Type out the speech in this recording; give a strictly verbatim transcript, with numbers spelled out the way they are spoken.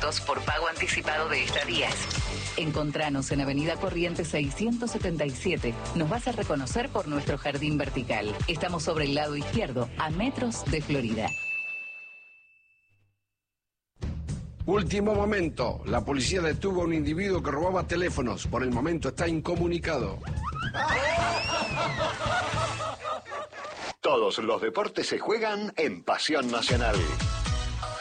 puntos por pago anticipado de estadías. Encontranos en Avenida Corrientes seiscientos setenta y siete. Nos vas a reconocer por nuestro jardín vertical. Estamos sobre el lado izquierdo, a metros de Florida. Último momento. La policía detuvo a un individuo que robaba teléfonos. Por el momento está incomunicado. Todos los deportes se juegan en Pasión Nacional.